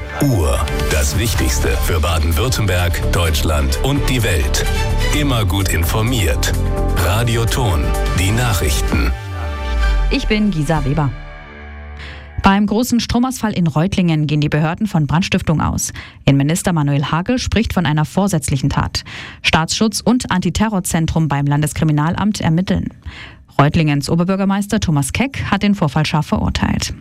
Uhr. Das Wichtigste für Baden-Württemberg, Deutschland und die Welt. Immer gut informiert. Radio Ton, die Nachrichten. Ich bin Gisa Weber. Beim großen Stromausfall in Reutlingen gehen die Behörden von Brandstiftung aus. Innenminister Manuel Hagel spricht von einer vorsätzlichen Tat. Staatsschutz und Antiterrorzentrum beim Landeskriminalamt ermitteln. Reutlingens Oberbürgermeister Thomas Keck hat den Vorfall scharf verurteilt.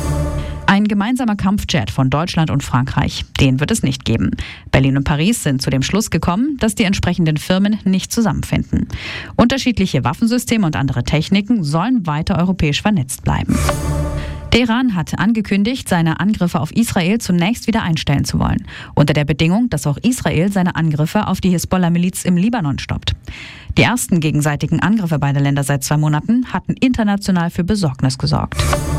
Ein gemeinsamer Kampfjet von Deutschland und Frankreich, den wird es nicht geben. Berlin und Paris sind zu dem Schluss gekommen, dass die entsprechenden Firmen nicht zusammenfinden. Unterschiedliche Waffensysteme und andere Techniken sollen weiter europäisch vernetzt bleiben. Der Iran hat angekündigt, seine Angriffe auf Israel zunächst wieder einstellen zu wollen. Unter der Bedingung, dass auch Israel seine Angriffe auf die Hisbollah-Miliz im Libanon stoppt. Die ersten gegenseitigen Angriffe beider Länder seit 2 Monaten hatten international für Besorgnis gesorgt.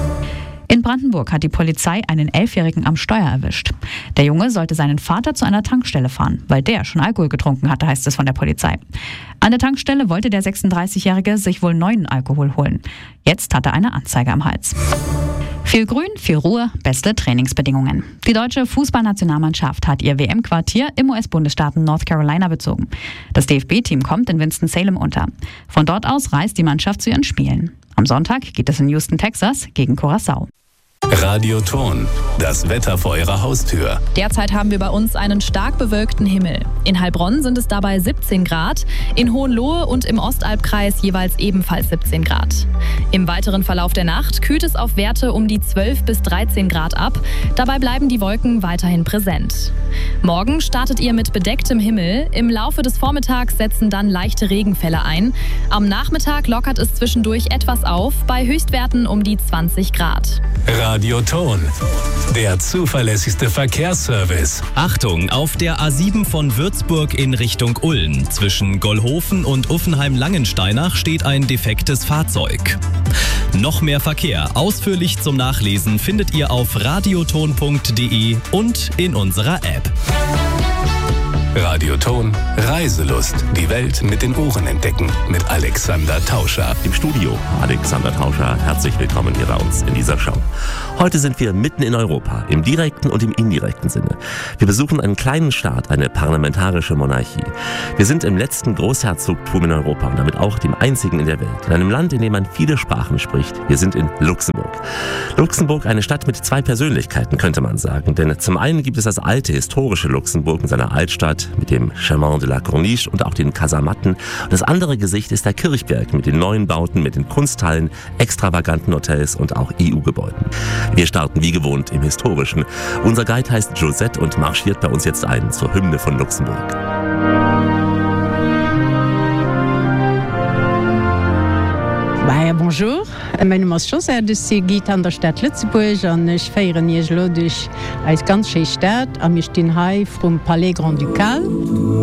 In Brandenburg hat die Polizei einen 11-Jährigen am Steuer erwischt. Der Junge sollte seinen Vater zu einer Tankstelle fahren, weil der schon Alkohol getrunken hatte, heißt es von der Polizei. An der Tankstelle wollte der 36-Jährige sich wohl neuen Alkohol holen. Jetzt hat er eine Anzeige am Hals. Viel Grün, viel Ruhe, beste Trainingsbedingungen. Die deutsche Fußballnationalmannschaft hat ihr WM-Quartier im US-Bundesstaat North Carolina bezogen. Das DFB-Team kommt in Winston-Salem unter. Von dort aus reist die Mannschaft zu ihren Spielen. Am Sonntag geht es in Houston, Texas gegen Curaçao. Radio Ton, das Wetter vor Ihrer Haustür. Derzeit haben wir bei uns einen stark bewölkten Himmel. In Heilbronn sind es dabei 17 Grad, in Hohenlohe und im Ostalbkreis jeweils ebenfalls 17 Grad. Im weiteren Verlauf der Nacht kühlt es auf Werte um die 12 bis 13 Grad ab. Dabei bleiben die Wolken weiterhin präsent. Morgen startet ihr mit bedecktem Himmel. Im Laufe des Vormittags setzen dann leichte Regenfälle ein. Am Nachmittag lockert es zwischendurch etwas auf, bei Höchstwerten um die 20 Grad. Radio Ton, der zuverlässigste Verkehrsservice. Achtung, auf der A7 von Würzburg in Richtung Ulm. Zwischen Gollhofen und Uffenheim-Langensteinach steht ein defektes Fahrzeug. Noch mehr Verkehr, ausführlich zum Nachlesen, findet ihr auf radioton.de und in unserer App. Radio Ton, Reiselust. Die Welt mit den Ohren entdecken. Mit Alexander Tauscher. Im Studio Alexander Tauscher. Herzlich willkommen hier bei uns in dieser Show. Heute sind wir mitten in Europa, im direkten und im indirekten Sinne. Wir besuchen einen kleinen Staat, eine parlamentarische Monarchie. Wir sind im letzten Großherzogtum in Europa und damit auch dem einzigen in der Welt. In einem Land, in dem man viele Sprachen spricht. Wir sind in Luxemburg. Luxemburg, eine Stadt mit 2 Persönlichkeiten, könnte man sagen. Denn zum einen gibt es das alte, historische Luxemburg in seiner Altstadt mit dem Chemin de la Corniche und auch den Kasamatten. Und das andere Gesicht ist der Kirchberg mit den neuen Bauten, mit den Kunsthallen, extravaganten Hotels und auch EU-Gebäuden. Wir starten wie gewohnt im Historischen. Unser Guide heißt Josette und marschiert bei uns jetzt ein zur Hymne von Luxemburg. Bonjour, mein Name ist Josette, ich gehe an der Stadt Lützeburg und ich feiere hier durch eine ganz schöne Stadt. Ich bin hier vom Palais Grand Ducal.